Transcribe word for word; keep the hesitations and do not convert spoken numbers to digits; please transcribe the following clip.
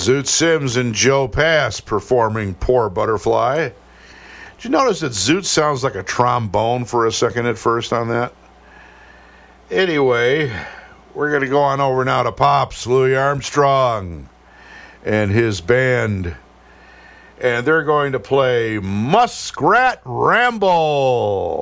Zoot Sims and Joe Pass performing Poor Butterfly. Did you notice that Zoot sounds like a trombone for a second at first on that? Anyway, we're going to go on over now to Pops, Louis Armstrong, and his band. And they're going to play Muskrat Ramble.